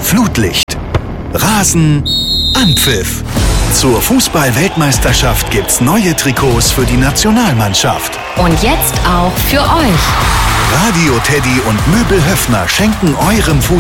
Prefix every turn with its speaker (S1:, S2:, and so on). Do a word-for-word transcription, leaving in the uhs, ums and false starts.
S1: Flutlicht. Rasen, Anpfiff. Zur Fußball-Weltmeisterschaft gibt's neue Trikots für die Nationalmannschaft.
S2: Und jetzt auch für euch.
S1: Radio Teddy und Möbel Höffner schenken eurem Fußball